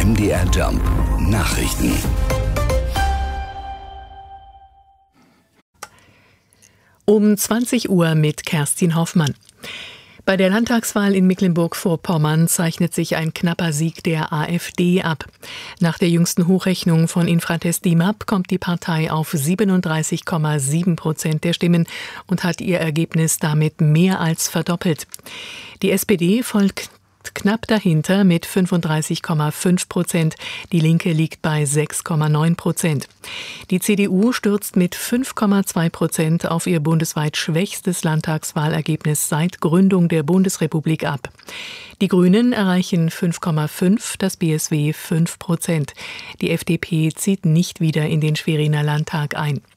MDR Jump Nachrichten. Um 20 Uhr mit Kerstin Hoffmann. Bei der Landtagswahl in Mecklenburg-Vorpommern zeichnet sich ein knapper Sieg der AfD ab. Nach der jüngsten Hochrechnung von Infratest DIMAP kommt die Partei auf 37,7% der Stimmen und hat ihr Ergebnis damit mehr als verdoppelt. Die SPD folgt knapp dahinter mit 35,5%. Die Linke liegt bei 6,9%. Die CDU stürzt mit 5,2% auf ihr bundesweit schwächstes Landtagswahlergebnis seit Gründung der Bundesrepublik ab. Die Grünen erreichen 5,5%, das BSW 5%. Die FDP zieht nicht wieder in den Schweriner Landtag ein.